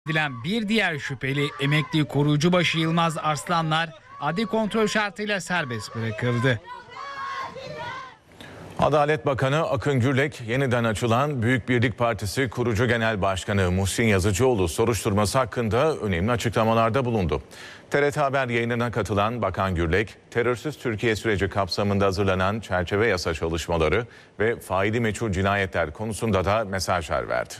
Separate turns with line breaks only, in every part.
edilen bir diğer şüpheli emekli koruyucubaşı Yılmaz Arslanlar adli kontrol şartıyla serbest bırakıldı.
Adalet Bakanı Akın Gürlek yeniden açılan Büyük Birlik Partisi kurucu genel başkanı Muhsin Yazıcıoğlu soruşturması hakkında önemli açıklamalarda bulundu. TRT Haber yayınına katılan Bakan Gürlek, terörsüz Türkiye süreci kapsamında hazırlanan çerçeve yasa çalışmaları ve faili meçhul cinayetler konusunda da mesajlar verdi.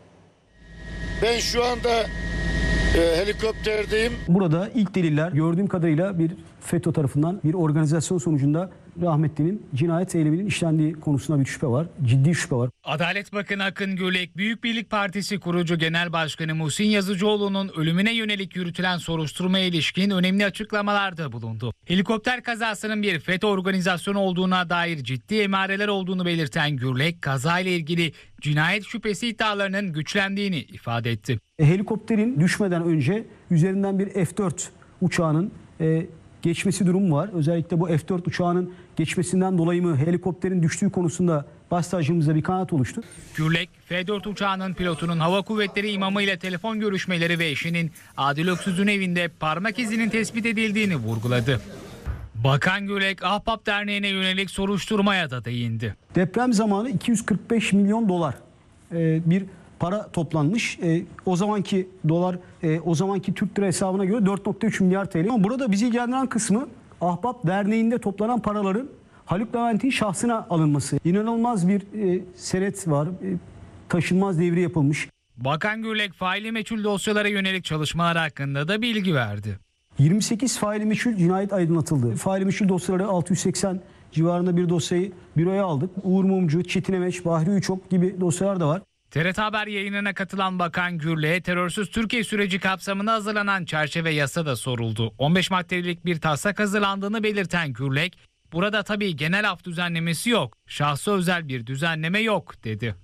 Ben şu anda helikopterdeyim.
Burada ilk deliller gördüğüm kadarıyla bir FETÖ tarafından bir organizasyon sonucunda rahmetlinin cinayet eyleminin işlendiği konusunda bir şüphe var. Ciddi şüphe var.
Adalet Bakanı Akın Gürlek, Büyük Birlik Partisi kurucu genel başkanı Muhsin Yazıcıoğlu'nun ölümüne yönelik yürütülen soruşturmaya ilişkin önemli açıklamalarda bulundu. Helikopter kazasının bir FETÖ organizasyonu olduğuna dair ciddi emareler olduğunu belirten Gürlek, kazayla ilgili cinayet şüphesi iddialarının güçlendiğini ifade etti.
Helikopterin düşmeden önce üzerinden bir F-4 uçağının geçmesi durumu var. Özellikle bu F-4 uçağının geçmesinden dolayı mı helikopterin düştüğü konusunda başsavcımızda bir kanaat oluştu.
Gürlek, F-4 uçağının pilotunun Hava Kuvvetleri imamı ile telefon görüşmeleri ve eşinin Adil Öksüz'ün evinde parmak izinin tespit edildiğini vurguladı. Bakan Gürlek, Ahbap Derneği'ne yönelik soruşturmaya da değindi.
Deprem zamanı 245 milyon dolar bir para toplanmış. O zamanki dolar, o zamanki Türk lira hesabına göre 4,3 milyar TL. Ama burada bizi ilgilendiren kısmı Ahbap Derneği'nde toplanan paraların Haluk Levent'in şahsına alınması. İnanılmaz bir senet var. Taşınmaz devri yapılmış.
Bakan Gürlek, faili meçhul dosyalara yönelik çalışmalar hakkında da bilgi verdi.
28 faili meçhul cinayet aydınlatıldı. Faili meçhul dosyaları 680 civarında bir dosyayı büroya aldık. Uğur Mumcu, Çetin Emeç, Bahri Üçok gibi dosyalar da var.
TRT Haber yayınına katılan Bakan Gürlek'e terörsüz Türkiye süreci kapsamında hazırlanan çerçeve yasa da soruldu. 15 maddelik bir taslak hazırlandığını belirten Gürlek, burada tabii genel af düzenlemesi yok, şahsa özel bir düzenleme yok dedi.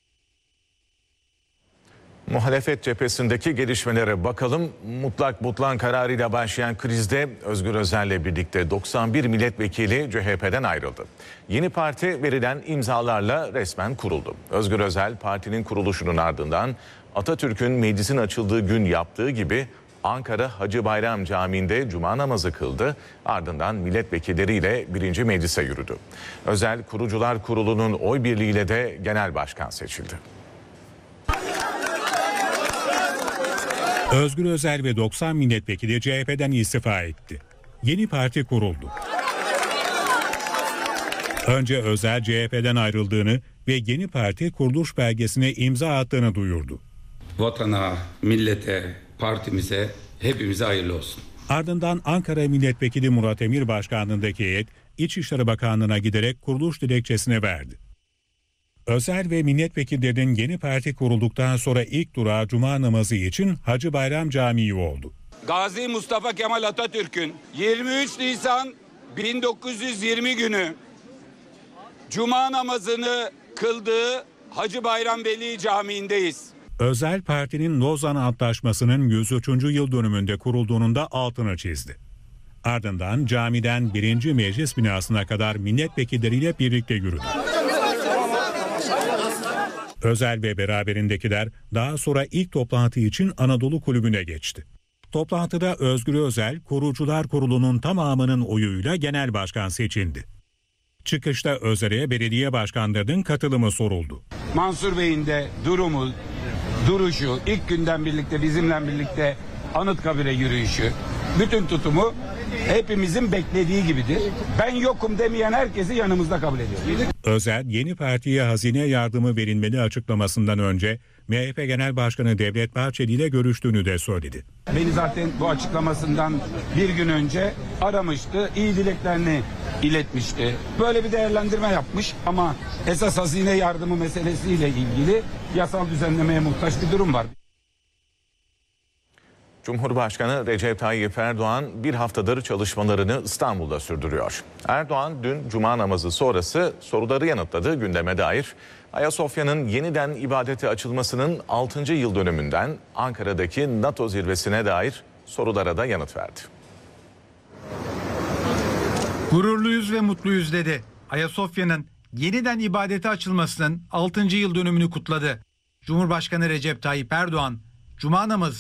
Muhalefet cephesindeki gelişmelere bakalım. Mutlak butlan kararıyla başlayan krizde Özgür Özel'le birlikte 91 milletvekili CHP'den ayrıldı. Yeni parti verilen imzalarla resmen kuruldu. Özgür Özel partinin kuruluşunun ardından Atatürk'ün meclisin açıldığı gün yaptığı gibi Ankara Hacı Bayram Camii'nde cuma namazı kıldı. Ardından milletvekilleriyle 1. Meclise yürüdü. Özel Kurucular Kurulu'nun oy birliğiyle de genel başkan seçildi.
Özgür Özel ve 90 milletvekili CHP'den istifa etti. Yeni parti kuruldu. Önce Özel CHP'den ayrıldığını ve yeni parti kuruluş belgesine imza attığını duyurdu.
Vatana, millete, partimize, hepimize hayırlı olsun.
Ardından Ankara Milletvekili Murat Emir başkanlığındaki heyet İçişleri Bakanlığı'na giderek kuruluş dilekçesini verdi. Özel ve milletvekillerinin yeni parti kurulduktan sonra ilk durağı cuma namazı için Hacı Bayram Camii oldu.
Gazi Mustafa Kemal Atatürk'ün 23 Nisan 1920 günü cuma namazını kıldığı Hacı Bayram Veli Camii'ndeyiz.
Özel partinin Lozan Antlaşması'nın 103. yıl dönümünde kurulduğunun da altını çizdi. Ardından camiden 1. Meclis binasına kadar milletvekilleriyle birlikte yürüdü. Özel ve beraberindekiler daha sonra ilk toplantı için Anadolu Kulübü'ne geçti. Toplantıda Özgür Özel, Kurucular Kurulu'nun tamamının oyuyla genel başkan seçildi. Çıkışta Özel'e belediye başkanlarının katılımı soruldu.
Mansur Bey'in de duruşu, ilk günden birlikte bizimle birlikte Anıtkabir'e yürüyüşü, bütün tutumu hepimizin beklediği gibidir. Ben yokum demeyen herkesi yanımızda kabul ediyoruz.
Özel, yeni partiye hazine yardımı verilmeli açıklamasından önce MHP Genel Başkanı Devlet Bahçeli ile görüştüğünü de söyledi.
Beni zaten bu açıklamasından bir gün önce aramıştı, iyi dileklerini iletmişti. Böyle bir değerlendirme yapmış ama esas hazine yardımı meselesiyle ilgili yasal düzenlemeye muhtaç bir durum var.
Cumhurbaşkanı Recep Tayyip Erdoğan bir haftadır çalışmalarını İstanbul'da sürdürüyor. Erdoğan dün cuma namazı sonrası soruları yanıtladı. Gündeme dair Ayasofya'nın yeniden ibadete açılmasının 6. yıl dönümünden Ankara'daki NATO zirvesine dair sorulara da yanıt verdi.
Gururluyuz ve mutluyuz dedi. Ayasofya'nın yeniden ibadete açılmasının 6. yıl dönümünü kutladı. Cumhurbaşkanı Recep Tayyip Erdoğan Cuma namazı